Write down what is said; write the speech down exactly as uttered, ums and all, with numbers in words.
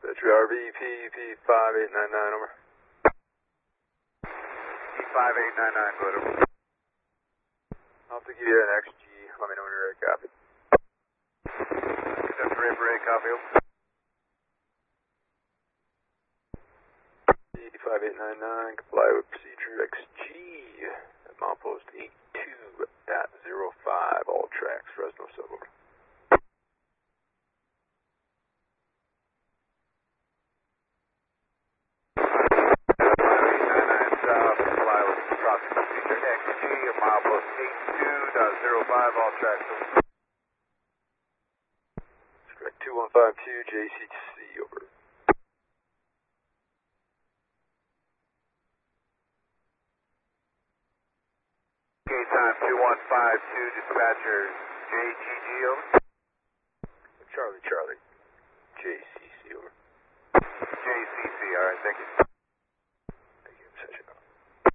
Dispatcher R V P P five eight nine nine, over. P five eight nine nine, go ahead, over. I'll have to give you an X G, let me know when you're ready, copy. That's ready for a copy, over. P five eight nine nine, comply with procedure X G at milepost eight two dot zero five, all tracks, Fresno suburb. All tracks. Correct, two one five two J C C, over. Okay, time two one five two, dispatcher J G G, over. Charlie, Charlie, J C C, over. J C C, alright, thank you.